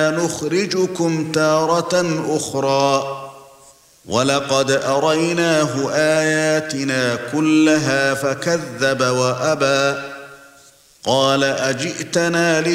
نخرجكم تارة أخرى ولقد أريناه آياتنا كلها فكذب وأبى قال أجئتنا